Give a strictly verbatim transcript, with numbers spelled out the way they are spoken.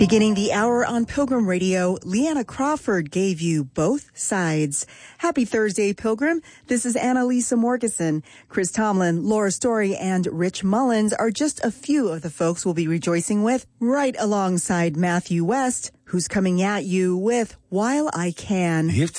Beginning the hour on Pilgrim Radio, Leanna Crawford gave you Both Sides. Happy Thursday, Pilgrim. This is Annalisa Morgeson. Chris Tomlin, Laura Story, and Rich Mullins are just a few of the folks we'll be rejoicing with, right alongside Matthew West, who's coming at you with While I Can. It's